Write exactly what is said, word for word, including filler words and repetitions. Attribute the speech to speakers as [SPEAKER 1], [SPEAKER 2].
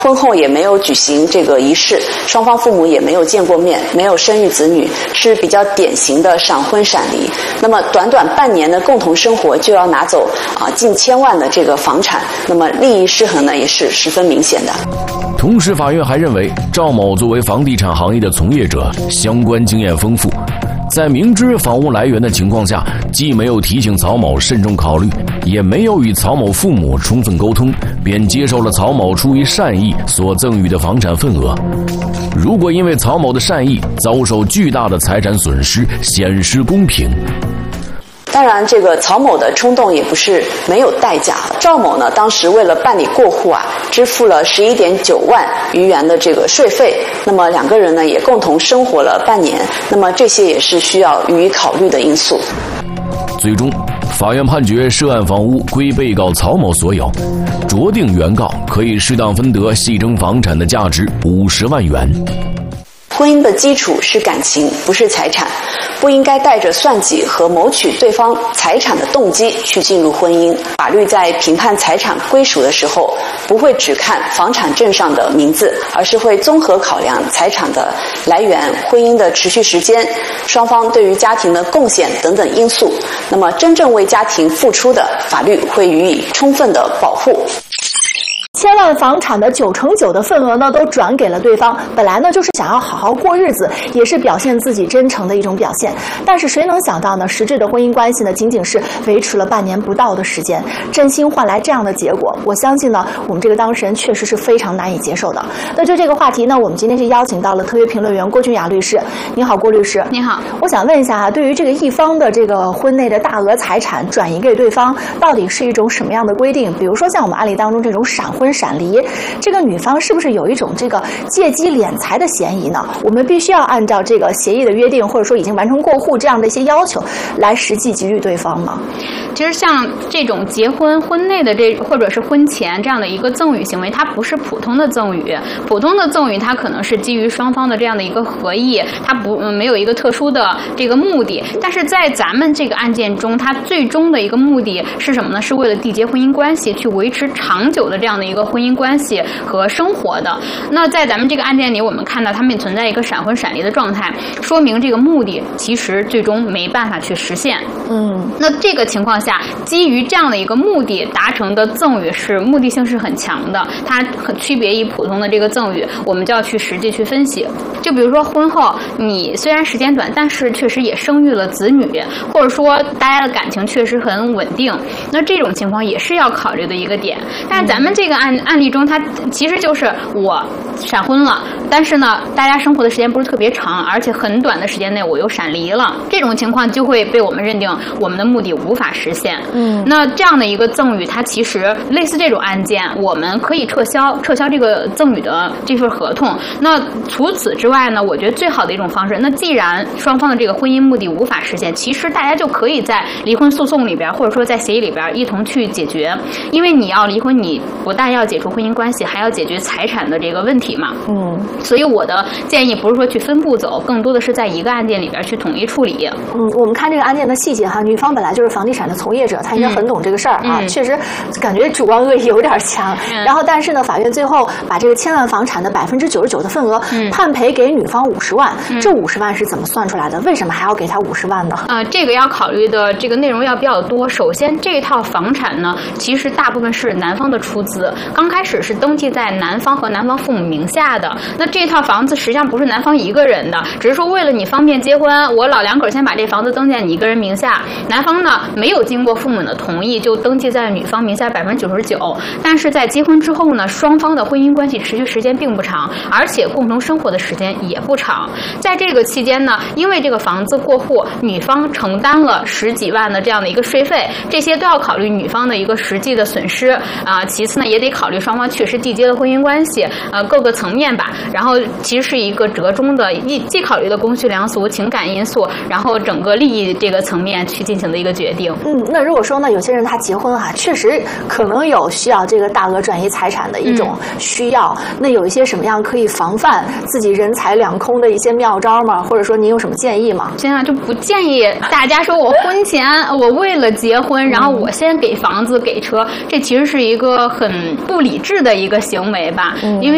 [SPEAKER 1] 婚后也没有举行这个仪式，双方父母也没有见过面，没有生育子女，是比较典型的闪婚闪离。那么短短半年的共同生活就要拿走啊近千万的这个房产，那么利益失衡呢也是十分明显的。
[SPEAKER 2] 同时，法院还认为赵某作为房地产行业的从业者，相关经验丰富，在明知房屋来源的情况下，既没有提醒曹某慎重考虑，也没有与曹某父母充分沟通，便接受了曹某出于善意所赠予的房产份额。如果因为曹某的善意遭受巨大的财产损失，显失公平。
[SPEAKER 1] 当然，这个曹某的冲动也不是没有代价。赵某呢，当时为了办理过户啊，支付了十一点九万余元的这个税费。那么两个人呢，也共同生活了半年。那么这些也是需要予以考虑的因素。
[SPEAKER 2] 最终，法院判决涉案房屋归被告曹某所有，酌定原告可以适当分得系争房产的价值五十万元。
[SPEAKER 1] 婚姻的基础是感情，不是财产，不应该带着算计和谋取对方财产的动机去进入婚姻。法律在评判财产归属的时候，不会只看房产证上的名字，而是会综合考量财产的来源、婚姻的持续时间、双方对于家庭的贡献等等因素。那么真正为家庭付出的，法律会予以充分的保护。
[SPEAKER 3] 千万房产的九成九的份额呢，都转给了对方。本来呢，就是想要好好过日子，也是表现自己真诚的一种表现。但是谁能想到呢？实质的婚姻关系呢，仅仅是维持了半年不到的时间，真心换来这样的结果，我相信呢，我们这个当事人确实是非常难以接受的。那就这个话题呢，我们今天是邀请到了特约评论员郭俊雅律师。你好，郭律师。
[SPEAKER 4] 你好。我
[SPEAKER 3] 想问一下啊，对于这个一方的这个婚内的大额财产转移给对方，到底是一种什么样的规定？比如说像我们案例当中这种闪婚闪离，这个女方是不是有一种这个借机敛财的嫌疑呢？我们必须要按照这个协议的约定，或者说已经完成过户这样的一些要求，来实际给予对方吗？
[SPEAKER 4] 其实像这种结婚婚内的这或者是婚前这样的一个赠与行为，它不是普通的赠与。普通的赠与它可能是基于双方的这样的一个合意，它不、嗯、没有一个特殊的这个目的。但是在咱们这个案件中，它最终的一个目的是什么呢？是为了缔结婚姻关系，去维持长久的这样的一个婚姻关系和生活的。那在咱们这个案件里，我们看到他们存在一个闪婚闪离的状态，说明这个目的其实最终没办法去实现。嗯，那这个情况下，基于这样的一个目的达成的赠与是目的性是很强的，它很区别于普通的这个赠与，我们就要去实际去分析。就比如说婚后你虽然时间短，但是确实也生育了子女，或者说大家的感情确实很稳定，那这种情况也是要考虑的一个点。但是咱们这个案案例中，它其实就是我闪婚了，但是呢大家生活的时间不是特别长，而且很短的时间内我又闪离了，这种情况就会被我们认定我们的目的无法实现。嗯，那这样的一个赠与，它其实类似这种案件，我们可以撤销撤销这个赠与的这份合同。那除此之外呢，我觉得最好的一种方式，那既然双方的这个婚姻目的无法实现，其实大家就可以在离婚诉讼里边，或者说在协议里边一同去解决。因为你要离婚，你不但要解除婚姻关系，还要解决财产的这个问题嘛。嗯，所以我的建议不是说去分步走，更多的是在一个案件里边去统一处理。
[SPEAKER 3] 嗯，我们看这个案件的细节哈，女方本来就是房地产的从业者，她应该很懂这个事儿啊，嗯、确实感觉主观恶意有点强。嗯、然后，但是呢，法院最后把这个千万房产的百分之九十九的份额、嗯、判赔给女方五十万，嗯、这五十万是怎么算出来的？为什么还要给她五十万呢？
[SPEAKER 4] 呃，这个要考虑的这个内容要比较多。首先，这套房产呢，其实大部分是男方的出资，刚开始是登记在男方和男方父母名下的。那这套房子实际上不是男方一个人的，只是说为了你方便结婚，我老两口先把这房子登记在你一个人名下。男方呢没有经过父母的同意就登记在女方名下百分之九十九，但是在结婚之后呢，双方的婚姻关系持续时间并不长，而且共同生活的时间也不长。在这个期间呢，因为这个房子过户，女方承担了十几万的这样的一个税费，这些都要考虑女方的一个实际的损失啊、呃。其次呢，也得考虑双方确实缔结了婚姻关系，呃，各个层面吧。然后其实是一个折中的，一既考虑的公序良俗、情感因素，然后整个利益这个层面去进行的一个决定。
[SPEAKER 3] 嗯，那如果说呢，有些人他结婚啊，确实可能有需要这个大额转移财产的一种需要，嗯、那有一些什么样可以防范自己人财两空的一些妙招吗？或者说您有什么建议吗？
[SPEAKER 4] 现在就不建议大家说我婚前我为了结婚，然后我先给房子给车，这其实是一个很不理智的一个行为吧。嗯、因为